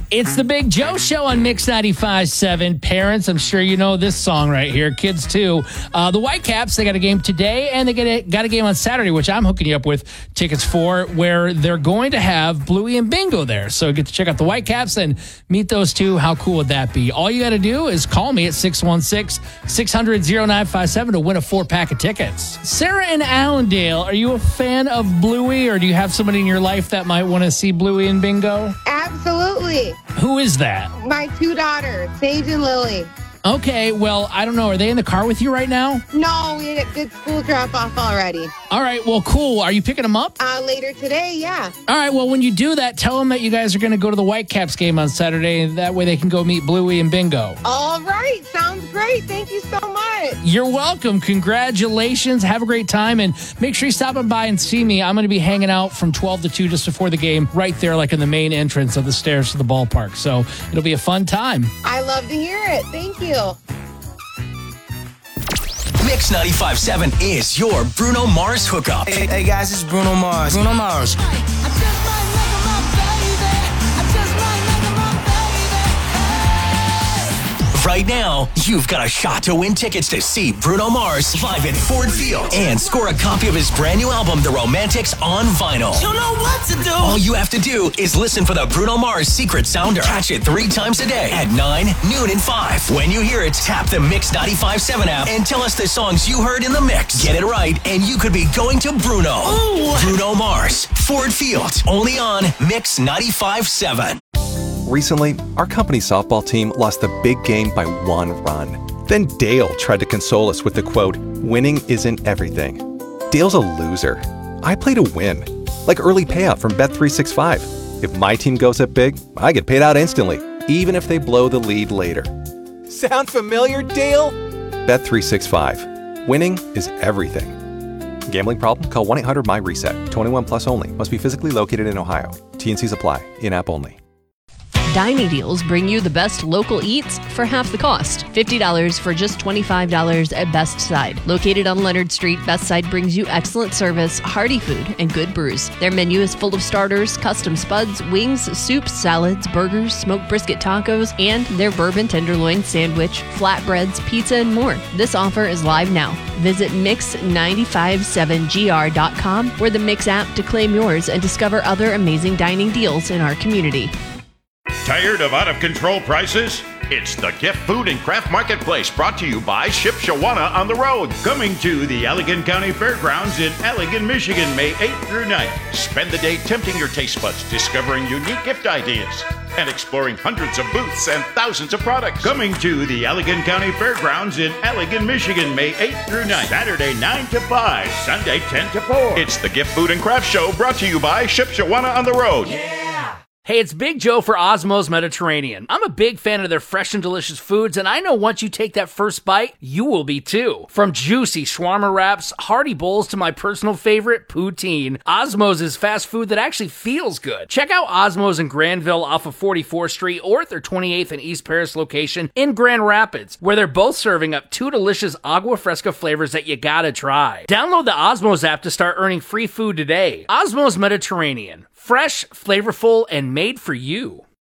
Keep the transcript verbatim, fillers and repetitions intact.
It's the Big Joe Show on Mix ninety-five point seven. Parents, I'm sure you know this song right here. Kids, too. Uh, the Whitecaps, they got a game today, and they get a, got a game on Saturday, which I'm hooking you up with tickets for, where they're going to have Bluey and Bingo there. So get to check out the Whitecaps and meet those two. How cool would that be? All you got to do is call me at six one six, six hundred, oh nine five seven to win a four-pack of tickets. Sarah in Allendale, are you a fan of Bluey, or do you have somebody in your life that might want to see Bluey and Bingo? Absolutely. Who is that? My two daughters, Sage and Lily. Okay, well, I don't know. Are they in the car with you right now? No, we did school drop off already. All right, well, cool. Are you picking them up? Uh, later today, yeah. All right, well, when you do that, tell them that you guys are going to go to the Whitecaps game on Saturday, and that way they can go meet Bluey and Bingo. All right, sounds great. Thank you so much. You're welcome. Congratulations. Have a great time, and make sure you stop on by and see me. I'm going to be hanging out from twelve to two just before the game, right there, like in the main entrance of the stairs to the ballpark. So it'll be a fun time. I love to hear it. Thank you. Mix ninety-five point seven is your Bruno Mars hookup. Hey, hey guys, it's Bruno Mars. Bruno Mars. Right now, you've got a shot to win tickets to see Bruno Mars live at Ford Field and score a copy of his brand new album, The Romantics, on vinyl. You know what to do. All you have to do is listen for the Bruno Mars Secret Sounder. Catch it three times a day at nine, noon, and five. When you hear it, tap the Mix ninety-five point seven app and tell us the songs you heard in the mix. Get it right, and you could be going to Bruno. Ooh. Bruno Mars, Ford Field, only on Mix ninety-five point seven. Recently, our company softball team lost the big game by one run. Then Dale tried to console us with the quote, "Winning isn't everything." Dale's a loser. I play to win. Like early payout from Bet three sixty-five. If my team goes up big, I get paid out instantly, even if they blow the lead later. Sound familiar, Dale? Bet three sixty-five. Winning is everything. Gambling problem? Call one eight hundred M Y reset. twenty-one plus only. Must be physically located in Ohio. T and Cs apply. In-app only. Dining deals bring you the best local eats for half the cost. fifty dollars for just twenty-five dollars at Best Side. Located on Leonard Street, Best Side brings you excellent service, hearty food, and good brews. Their menu is full of starters, custom spuds, wings, soups, salads, burgers, smoked brisket tacos, and their bourbon tenderloin sandwich, flatbreads, pizza, and more. This offer is live now. Visit mix nine five seven G R dot com or the Mix app to claim yours and discover other amazing dining deals in our community. Tired of out-of-control prices? It's the Gift Food and Craft Marketplace, brought to you by Ship Shawana on the Road. Coming to the Allegan County Fairgrounds in Allegan, Michigan, May eighth through ninth. Spend the day tempting your taste buds, discovering unique gift ideas, and exploring hundreds of booths and thousands of products. Coming to the Allegan County Fairgrounds in Allegan, Michigan, May eighth through ninth. Saturday nine to five, Sunday ten to four. It's the Gift Food and Craft Show, brought to you by Ship Shawana on the Road. Yeah. Hey, it's Big Joe for Osmos Mediterranean. I'm a big fan of their fresh and delicious foods, and I know once you take that first bite, you will be too. From juicy shawarma wraps, hearty bowls, to my personal favorite, poutine, Osmos is fast food that actually feels good. Check out Osmos in Granville off of forty-fourth Street, or at their twenty-eighth and East Paris location in Grand Rapids, where they're both serving up two delicious agua fresca flavors that you gotta try. Download the Osmos app to start earning free food today. Osmos Mediterranean. Fresh, flavorful, and made for you.